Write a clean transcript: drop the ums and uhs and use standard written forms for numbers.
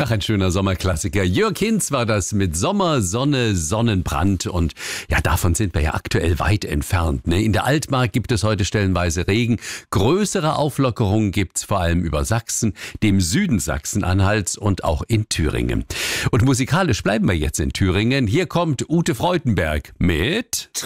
Ach, ein schöner Sommerklassiker. Jörg Hinz war das mit Sommer, Sonne, Sonnenbrand. Und ja, davon sind wir ja aktuell weit entfernt. Ne? In der Altmark gibt es heute stellenweise Regen. Größere Auflockerungen gibt's vor allem über Sachsen, dem Süden Sachsen-Anhalts und auch in Thüringen. Und musikalisch bleiben wir jetzt in Thüringen. Hier kommt Ute Freudenberg mit